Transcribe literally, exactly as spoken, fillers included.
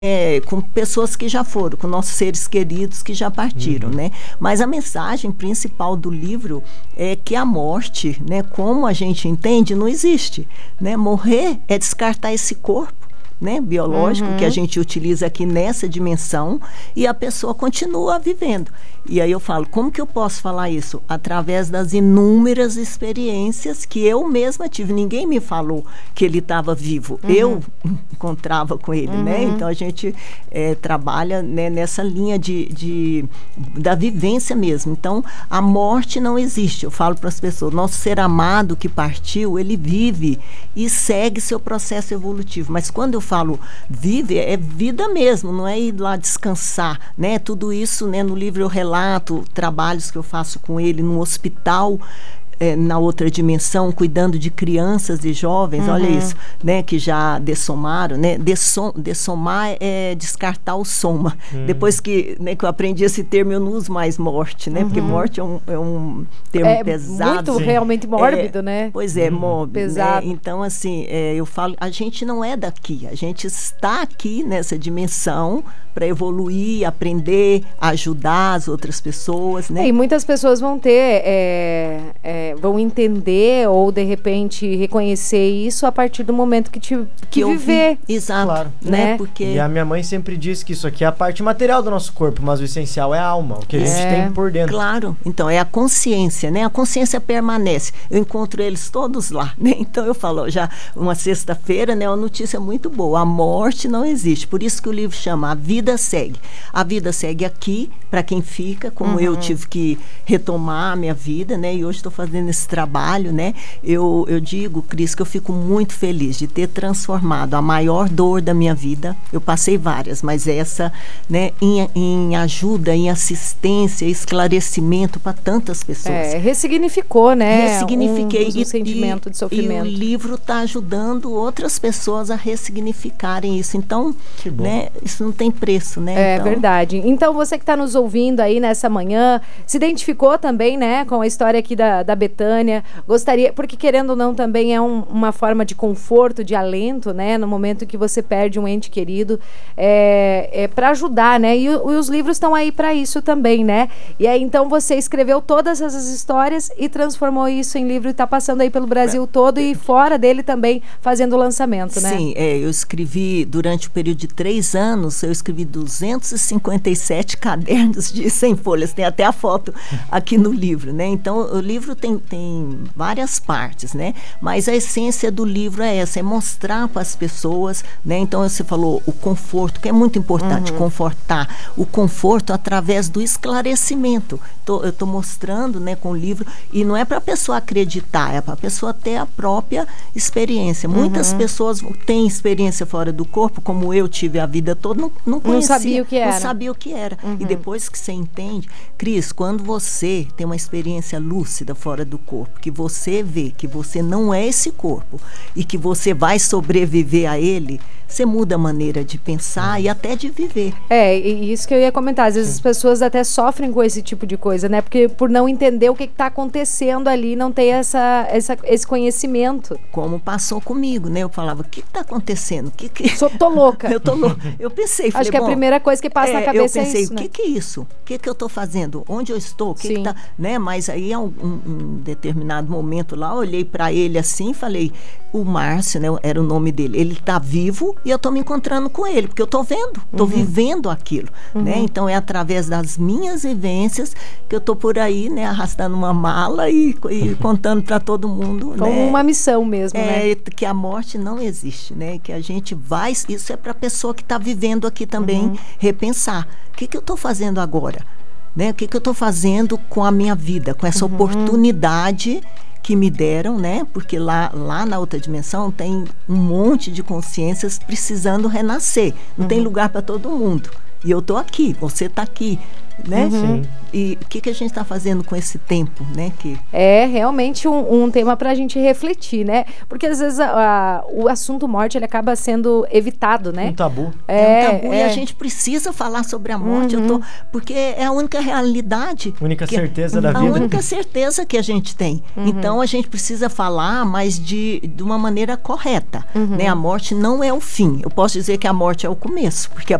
É, com pessoas que já foram, com nossos seres queridos que já partiram, uhum. né? Mas a mensagem principal do livro é que a morte, né, como a gente entende, não existe, né? Morrer é descartar esse corpo, né, biológico, uhum. que a gente utiliza aqui nessa dimensão, e a pessoa continua vivendo. E aí eu falo, como que eu posso falar isso? Através das inúmeras experiências que eu mesma tive. Ninguém me falou que ele estava vivo. Uhum. Eu encontrava com ele, uhum. né? Então a gente é, trabalha, né, nessa linha de, de, da vivência mesmo. Então a morte não existe. Eu falo para as pessoas, nosso ser amado que partiu, ele vive e segue seu processo evolutivo. Mas quando eu falo vive, é vida mesmo, não é ir lá descansar, né? Tudo isso, né, no livro eu relato trabalhos que eu faço com ele no hospital, é, na outra dimensão, cuidando de crianças e jovens, uhum. olha isso, né, que já dessomaram, né, dessom, dessomar é descartar o soma. Uhum. Depois que, né, que eu aprendi esse termo, eu não uso mais morte, né, uhum. porque morte é um, é um termo é pesado. Muito Sim. realmente mórbido, é, né? Pois é, uhum. mórbido. Pesado. Né? Então, assim, é, eu falo, a gente não é daqui, a gente está aqui nessa dimensão para evoluir, aprender, ajudar as outras pessoas, né? É, e muitas pessoas vão ter, é, é, vão entender ou, de repente, reconhecer isso a partir do momento que, te, que, que viver. Vi. Exato. Claro. Né? Porque... E a minha mãe sempre disse que isso aqui é a parte material do nosso corpo, mas o essencial é a alma, o que a é. gente tem por dentro. Claro. Então, é a consciência, né? A consciência permanece. Eu encontro eles todos lá, né? Então, eu falo, já uma sexta-feira, né? Uma notícia muito boa. A morte não existe. Por isso que o livro chama A Vida A vida segue. A vida segue aqui, para quem fica, como uhum. eu tive que retomar a minha vida, né? E hoje estou fazendo esse trabalho, né? Eu, eu digo, Cris, que eu fico muito feliz de ter transformado a maior dor da minha vida. Eu passei várias, mas essa, né, em, em ajuda, em assistência, esclarecimento para tantas pessoas. É, ressignificou, né? Ressignifiquei. Um, um, um sentimento e, de sofrimento. E o livro está ajudando outras pessoas a ressignificarem isso. Então, né, isso não tem preço, né? É então... verdade. Então, você que está nos ouvindo aí nessa manhã, se identificou também, né, com a história aqui da, da Betânia, gostaria, porque querendo ou não também é um, uma forma de conforto, de alento, né, no momento que você perde um ente querido, é, é para ajudar, né, e, e os livros estão aí para isso também, né, e aí então você escreveu todas essas histórias e transformou isso em livro e está passando aí pelo Brasil todo e fora dele também fazendo o lançamento, né? Sim, é, eu escrevi durante o período de três anos, eu escrevi duzentos e cinquenta e sete cadernos de cem folhas, tem até a foto aqui no livro, né? Então, o livro tem, tem várias partes, né? Mas a essência do livro é essa, é mostrar para as pessoas, né? Então, você falou o conforto, que é muito importante, uhum. confortar. O conforto através do esclarecimento. Tô, eu estou mostrando, né, com o livro, e não é para a pessoa acreditar, é para a pessoa ter a própria experiência. Uhum. Muitas pessoas têm experiência fora do corpo, como eu tive a vida toda, não, não conhecia. Não sabia o que era. Não sabia o que era. Uhum. E depois que você entende, Cris, quando você tem uma experiência lúcida fora do corpo, que você vê que você não é esse corpo e que você vai sobreviver a ele, você muda a maneira de pensar e até de viver. É, e isso que eu ia comentar. Às vezes as pessoas até sofrem com esse tipo de coisa, né? Porque por não entender o que está acontecendo ali, não ter essa, essa, esse conhecimento. Como passou comigo, né? Eu falava, o que está acontecendo? Que que... Sou, tô louca. eu tô louca. Eu pensei, falei, acho que bom, a primeira coisa que passa é, na cabeça eu pensei, é isso, o que né? que é isso? O que que eu estou fazendo? Onde eu estou? O que que tá, né? Mas aí, a um, um determinado momento lá, eu olhei para ele assim e falei, o Márcio, né? Era o nome dele. Ele está vivo e eu estou me encontrando com ele, porque eu estou vendo, estou uhum. vivendo aquilo, uhum. né? Então, é através das minhas vivências que eu estou por aí, né? Arrastando uma mala e, e contando para todo mundo, como né? uma missão mesmo, é, né? Que a morte não existe, né? Que a gente vai, isso é para a pessoa que está vivendo aqui também, uhum. repensar. O que que eu estou fazendo agora? Né? O que que eu estou fazendo com a minha vida, com essa uhum. oportunidade que me deram, né? Porque lá, lá na outra dimensão tem um monte de consciências precisando renascer. Não uhum. tem lugar para todo mundo. E eu estou aqui, você está aqui. né? Sim. E o que, que a gente está fazendo com esse tempo, né? Que... É realmente um, um tema para a gente refletir, né? Porque às vezes a, a, o assunto morte ele acaba sendo evitado, né? Um tabu. É, É, um tabu é. e a gente precisa falar sobre a morte, Uhum. eu tô, porque é a única realidade. Única que- certeza da a vida. única certeza que a gente tem. Então a gente precisa falar, mas de, de uma maneira correta. Né? A morte não é o fim. Eu posso dizer que a morte é o começo, porque a